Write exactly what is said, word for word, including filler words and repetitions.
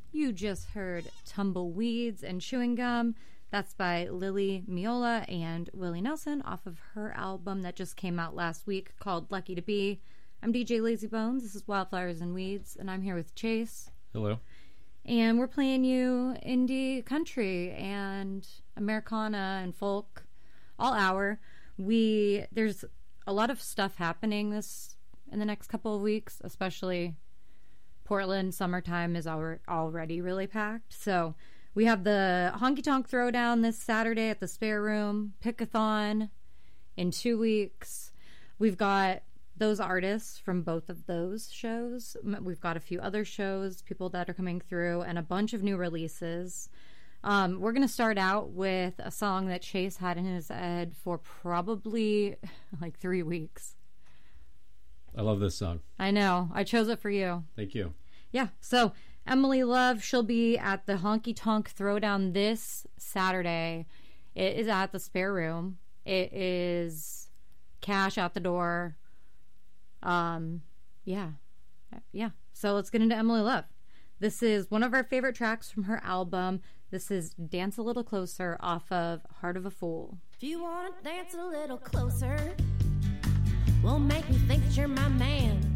You just heard Tumbleweeds and Chewing Gum. That's by Lily Miola and Willie Nelson off of her album that just came out last week called Lucky to Be. I'm D J Lazy Bones. This is Wildflowers and Weeds, and I'm here with Chase. Hello. And we're playing you indie country and Americana and folk all hour. We there's a lot of stuff happening this in the next couple of weeks, especially Portland summertime is al- already really packed. So we have the Honky Tonk Throwdown this Saturday at the Spare Room, Pickathon in two weeks. We've got those artists from both of those shows. We've got a few other shows, people that are coming through, and a bunch of new releases. Um, we're going to start out with a song that Chase had in his head for probably like three weeks. I love this song. I know. I chose it for you. Thank you. Yeah. So Emily Love, she'll be at the Honky Tonk Throwdown this Saturday. It is at the Spare Room. It is cash out the door. Um, yeah. Yeah. So let's get into Emily Love. This is one of our favorite tracks from her album. This is Dance a Little Closer off of Heart of a Fool. If you want to dance a little closer, won't make me think that you're my man.